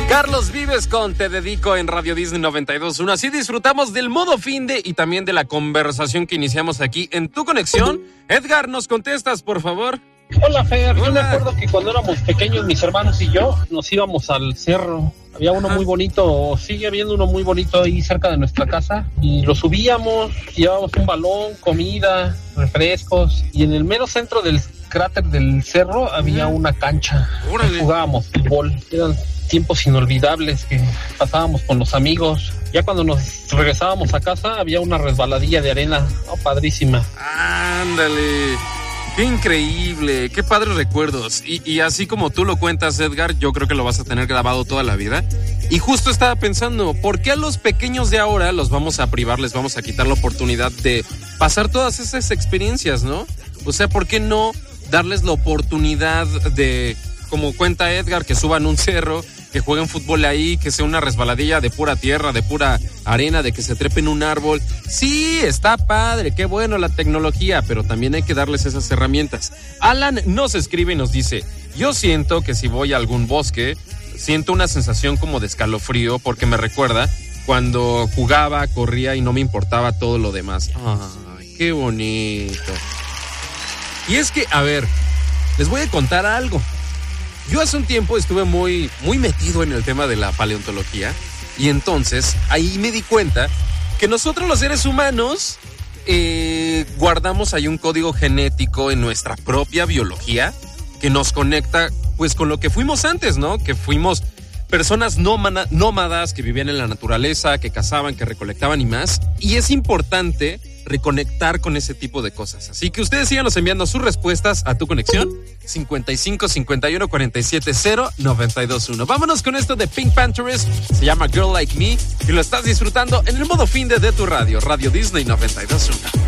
Carlos Vives con Te Dedico en Radio Disney 92.1. Así disfrutamos del modo finde y también de la conversación que iniciamos aquí en Tu Conexión. Edgar, ¿nos contestas, por favor? Hola, Fer. Yo me acuerdo que cuando éramos pequeños, mis hermanos y yo, nos íbamos al cerro. Había uno muy bonito, sigue habiendo uno muy bonito ahí cerca de nuestra casa. Y lo subíamos, llevábamos un balón, comida, refrescos. Y en el mero centro del cráter del cerro había una cancha. Jugábamos fútbol. Eran tiempos inolvidables que pasábamos con los amigos. Ya cuando nos regresábamos a casa había una resbaladilla de arena, padrísima. Ándale, qué increíble, qué padres recuerdos. Y así como tú lo cuentas, Edgar, yo creo que lo vas a tener grabado toda la vida. Y justo estaba pensando, ¿por qué a los pequeños de ahora los vamos a privar, les vamos a quitar la oportunidad de pasar todas esas experiencias, ¿no? O sea, ¿por qué no darles la oportunidad de, como cuenta Edgar, que suban un cerro, que jueguen fútbol ahí, que sea una resbaladilla de pura tierra, de pura arena, de que se trepen un árbol? Sí, está padre, qué bueno la tecnología, pero también hay que darles esas herramientas. Alan nos escribe y nos dice, yo siento que si voy a algún bosque, siento una sensación como de escalofrío porque me recuerda cuando jugaba, corría y no me importaba todo lo demás. Ay, qué bonito. Y es que, a ver, les voy a contar algo. Yo hace un tiempo estuve muy metido en el tema de la paleontología y entonces ahí me di cuenta que nosotros los seres humanos guardamos ahí un código genético en nuestra propia biología que nos conecta pues con lo que fuimos antes, ¿no? Que fuimos personas nómadas que vivían en la naturaleza, que cazaban, que recolectaban y más. Y es importante reconectar con ese tipo de cosas. Así que ustedes síganos enviando sus respuestas a Tu Conexión 55 51 47 0 921. Vámonos con esto de Pink Panthers, se llama Girl Like Me y lo estás disfrutando en el modo finde de tu radio, Radio Disney 92.1.